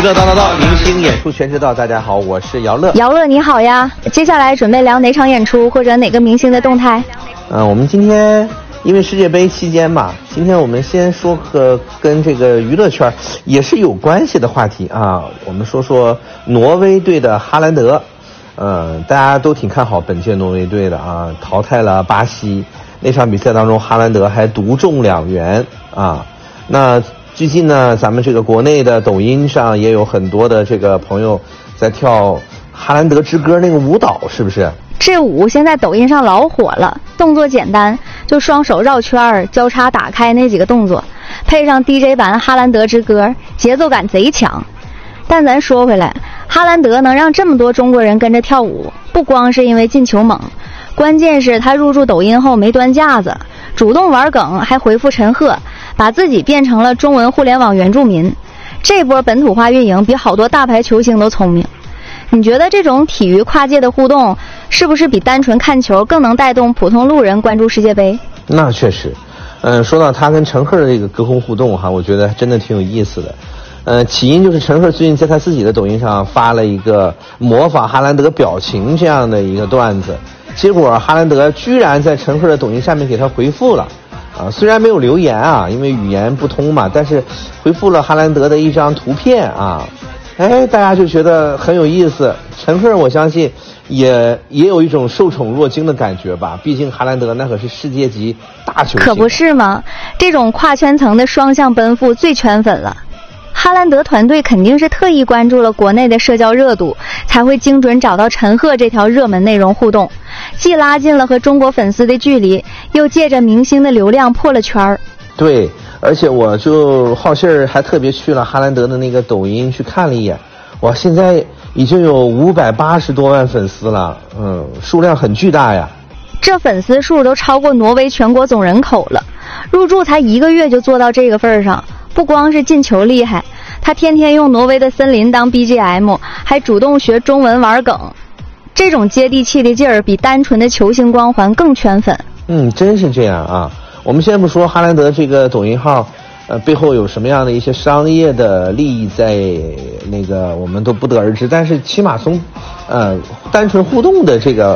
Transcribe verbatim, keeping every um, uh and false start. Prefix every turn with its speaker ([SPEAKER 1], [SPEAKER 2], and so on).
[SPEAKER 1] 乐道道道，明星演出全知道。大家好，我是姚乐。
[SPEAKER 2] 姚乐你好呀，接下来准备聊哪场演出或者哪个明星的动态？
[SPEAKER 1] 嗯、呃，我们今天因为世界杯期间嘛，今天我们先说个跟这个娱乐圈也是有关系的话题啊。我们说说挪威队的哈兰德，呃，大家都挺看好本届挪威队的啊，淘汰了巴西。那场比赛当中，哈兰德还独中两元啊。那最近呢，咱们这个国内的抖音上也有很多的这个朋友在跳哈兰德之歌那个舞蹈，是不是？
[SPEAKER 2] 这舞现在抖音上老火了，动作简单，就双手绕圈交叉打开那几个动作，配上 D J 版哈兰德之歌，节奏感贼强。但咱说回来，哈兰德能让这么多中国人跟着跳舞，不光是因为进球猛，关键是他入驻抖音后没端架子，主动玩梗，还回复陈赫，把自己变成了中文互联网原住民。这波本土化运营比好多大牌球星都聪明。你觉得这种体育跨界的互动是不是比单纯看球更能带动普通路人关注世界杯？
[SPEAKER 1] 那确实，嗯、呃，说到他跟陈赫的这个隔空互动哈，我觉得真的挺有意思的。呃，起因就是陈赫最近在他自己的抖音上发了一个模仿哈兰德表情这样的一个段子，结果哈兰德居然在陈赫的抖音下面给他回复了，啊，虽然没有留言啊，因为语言不通嘛，但是回复了哈兰德的一张图片啊。哎，大家就觉得很有意思。陈赫我相信也也有一种受宠若惊的感觉吧，毕竟哈兰德那可是世界级大球星。
[SPEAKER 2] 可不是吗？这种跨圈层的双向奔赴最圈粉了。哈兰德团队肯定是特意关注了国内的社交热度，才会精准找到陈赫这条热门内容互动，既拉近了和中国粉丝的距离，又借着明星的流量破了圈儿。
[SPEAKER 1] 对，而且我就好信儿还特别去了哈兰德的那个抖音去看了一眼，哇，现在已经有五百八十多万粉丝了，嗯，数量很巨大呀。
[SPEAKER 2] 这粉丝数都超过挪威全国总人口了，入驻才一个月就做到这个份上，不光是进球厉害，他天天用挪威的森林当 B G M， 还主动学中文玩梗，这种接地气的劲儿比单纯的球星光环更圈粉。
[SPEAKER 1] 嗯，真是这样啊。我们先不说哈兰德这个抖音号呃背后有什么样的一些商业的利益在，那个我们都不得而知，但是起码从呃单纯互动的这个